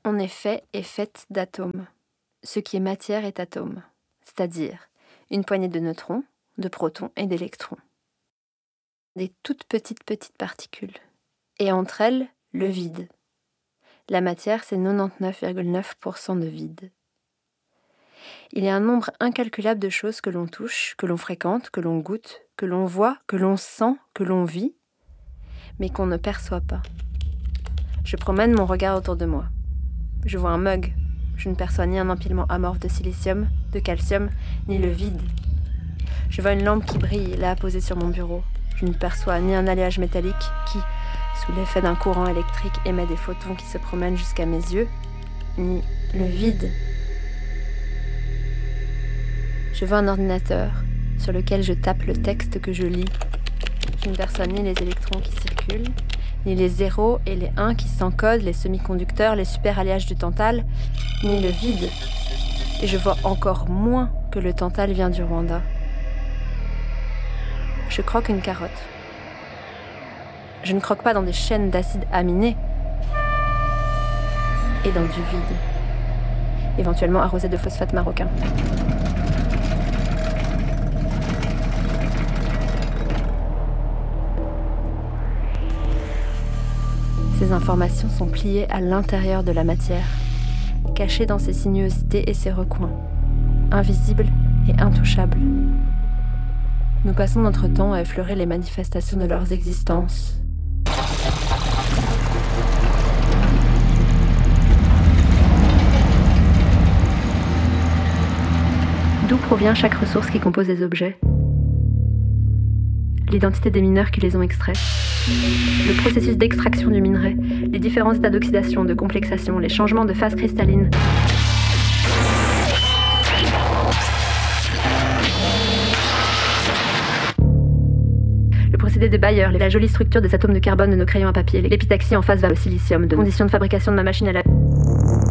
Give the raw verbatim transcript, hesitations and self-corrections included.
On est fait et faite d'atomes. Ce qui est matière est atome, c'est-à-dire une poignée de neutrons, de protons et d'électrons. Des toutes petites petites particules. Et entre elles, le vide. La matière, c'est quatre-vingt-dix-neuf virgule neuf pour cent de vide. Il y a un nombre incalculable de choses que l'on touche, que l'on fréquente, que l'on goûte, que l'on voit, que l'on sent, que l'on vit, mais qu'on ne perçoit pas. Je promène mon regard autour de moi. Je vois un mug. Je ne perçois ni un empilement amorphe de silicium, de calcium, ni le vide. Je vois une lampe qui brille, là, posée sur mon bureau. Je ne perçois ni un alliage métallique qui, sous l'effet d'un courant électrique, émet des photons qui se promènent jusqu'à mes yeux, ni le vide. Je vois un ordinateur sur lequel je tape le texte que je lis. Je ne perçois ni les électrons qui circulent, ni les zéros et les uns qui s'encodent, les semi-conducteurs, les super-alliages du tantal, ni le vide. Et je vois encore moins que le tantal vient du Rwanda. Je croque une carotte. Je ne croque pas dans des chaînes d'acides aminés et dans du vide, éventuellement arrosé de phosphate marocain. Ces informations sont pliées à l'intérieur de la matière, cachées dans ses sinuosités et ses recoins, invisibles et intouchables. Nous passons notre temps à effleurer les manifestations de leurs existences. D'où provient chaque ressource qui compose les objets ? L'identité des mineurs qui les ont extraits, le processus d'extraction du minerai, les différents états d'oxydation, de complexation, les changements de phase cristalline. Le procédé de Bayer, la jolie structure des atomes de carbone de nos crayons à papier, l'épitaxie en phase vers le silicium, de conditions de fabrication de ma machine à laver.